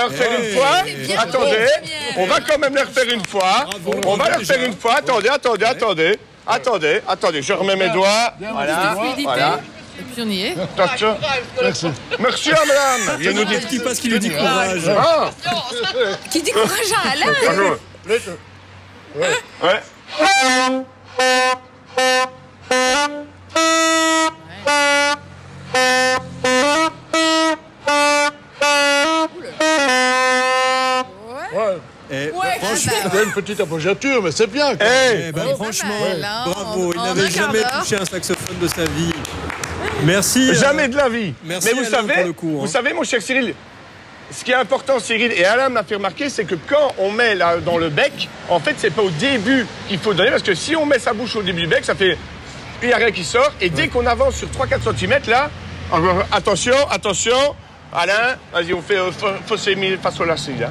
refaire une fois. Attendez, on va quand même les refaire une fois. On va les refaire une fois. Attendez, je remets mes doigts. Voilà. Et puis on y est. Merci à madame. Il y a une autre qui passe qui lui dit courage. Qui dit courage à Alain? Ouais. Franchement, il y a une petite appoggiature, mais c'est bien. Franchement, bravo. Il n'avait jamais touché un saxophone de sa vie. Merci. Jamais de la vie. Merci Mais vous Alain, pour le coup, vous savez, mon cher Cyril, ce qui est important, Cyril, et Alain m'a fait remarquer, c'est que quand on met là dans le bec, en fait, c'est pas au début qu'il faut donner, parce que si on met sa bouche au début du bec, ça fait... Il n'y a rien qui sort, et dès qu'on avance sur 3-4 cm, là, attention, Alain, vas-y, on fait fossé mi, fa sol la si, là.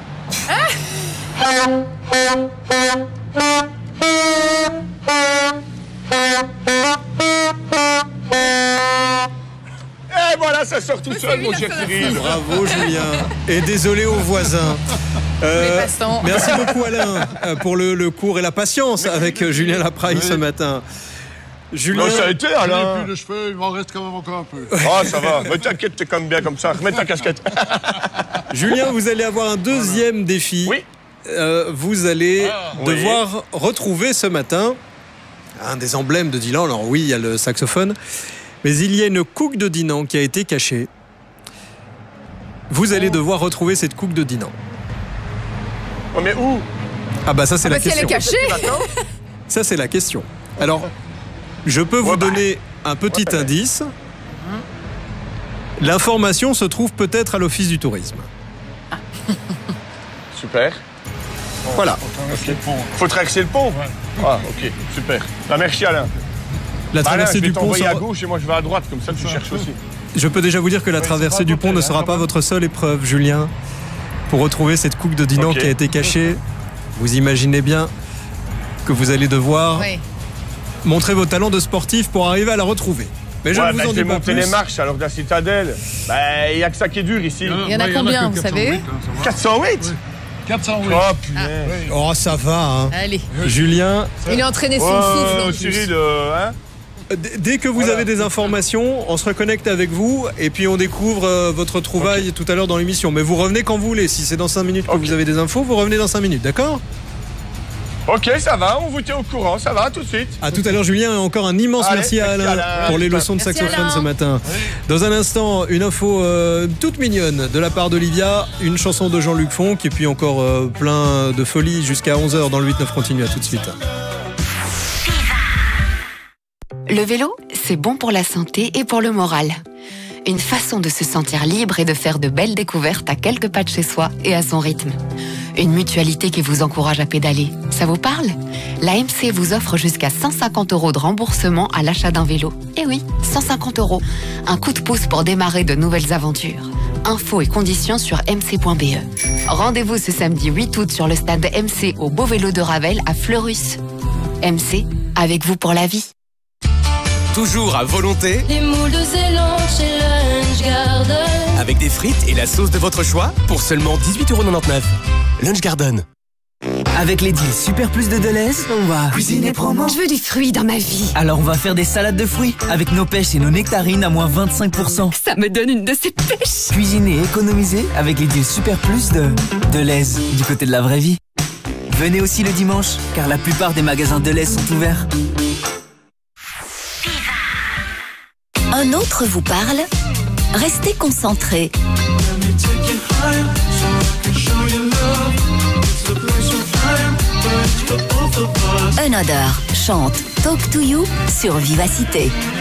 Et voilà, ça sort tout seul, mon cher Cyril. Bravo, Julien. Et désolé aux voisins. Merci beaucoup, Alain, pour le cours et la patience avec Julien Lapraille ce matin. Julien, non, ça a été, Alain. J'ai plus de cheveux, il m'en reste quand même encore un peu. Oh, ça va. Mais t'inquiète, t'es quand même bien comme ça. Remets ta casquette. Julien, vous allez avoir un deuxième défi. Oui. Vous allez devoir retrouver ce matin un des emblèmes de Dylan. Alors oui, il y a le saxophone, mais il y a une couque de Dinan qui a été cachée. Vous allez devoir retrouver cette couque de Dinan. Oh, mais où? Ah bah ça c'est la question. Elle est cachée. Ça c'est la question. Alors, je peux vous donner un petit indice. L'information se trouve peut-être à l'Office du tourisme. Super. Voilà. Faut traverser le pont. Ah, ok, super. Bah, merci, Alain. La traversée du pont à gauche et moi je vais à droite, comme ça tu cherches aussi. Je peux déjà vous dire que la traversée du pont ne sera pas votre seule épreuve, Julien. Pour retrouver cette coupe de Dinan qui a été cachée, vous imaginez bien que vous allez devoir montrer vos talents de sportif pour arriver à la retrouver. Mais je ne vous en dis pas monter plus. Les marches alors de la citadelle. Il n'y a que ça qui est dur ici. Il y en a combien, vous savez? 408. 408. Oh, punaise. Oh, ça va, hein. Allez. Julien. Il a entraîné son souffle. Cyril, hein? Dès que vous avez des informations, on se reconnecte avec vous et puis on découvre votre trouvaille tout à l'heure dans l'émission. Mais vous revenez quand vous voulez. Si c'est dans 5 minutes que vous avez des infos, vous revenez dans 5 minutes, d'accord? Ok, ça va, on vous tient au courant, ça va, tout de suite. À tout à l'heure, Julien, et encore un immense merci à Alain pour les leçons de saxophone ce matin. Dans un instant, une info toute mignonne de la part d'Olivia, une chanson de Jean-Luc Fonck et puis encore plein de folie jusqu'à 11h dans le 8-9 continue. À tout de suite. Le vélo, c'est bon pour la santé et pour le moral. Une façon de se sentir libre et de faire de belles découvertes à quelques pas de chez soi et à son rythme. Une mutualité qui vous encourage à pédaler. Ça vous parle? La MC vous offre jusqu'à 150 € de remboursement à l'achat d'un vélo. Eh oui, 150 €. Un coup de pouce pour démarrer de nouvelles aventures. Infos et conditions sur mc.be. Rendez-vous ce samedi 8 août sur le stade MC au Beau Vélo de Ravel à Fleurus. MC, avec vous pour la vie. Toujours à volonté. Les moules de Zélande chez Lunch Garden. Avec des frites et la sauce de votre choix pour seulement 18,99 €. Lunch Garden. Avec les deals Super Plus de Deleuze, on va cuisiner promo. Je veux du fruit dans ma vie. Alors on va faire des salades de fruits avec nos pêches et nos nectarines à moins 25%. Ça me donne une de ces pêches. Cuisiner et économiser avec les deals Super Plus de Deleuze, du côté de la vraie vie. Venez aussi le dimanche, car la plupart des magasins Deleuze sont ouverts. Un autre vous parle? Restez concentrés. Another chante Talk to You sur Vivacité.